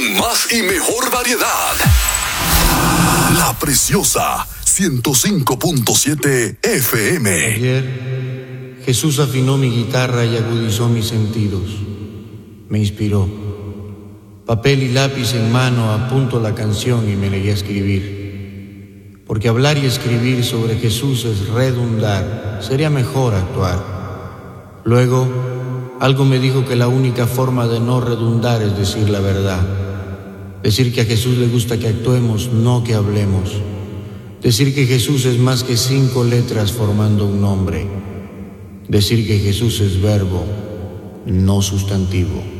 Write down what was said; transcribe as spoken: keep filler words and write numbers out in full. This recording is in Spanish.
con más y mejor variedad. La Preciosa ciento cinco punto siete F M. Ayer Jesús afinó mi guitarra y agudizó mis sentidos. Me inspiró. Papel y lápiz en mano apunto la canción y me negué a escribir. Porque hablar y escribir sobre Jesús es redundar, sería mejor actuar. Luego, algo me dijo que la única forma de no redundar es decir la verdad. Decir que a Jesús le gusta que actuemos, no que hablemos. Decir que Jesús es más que cinco letras formando un nombre. Decir que Jesús es verbo, no sustantivo.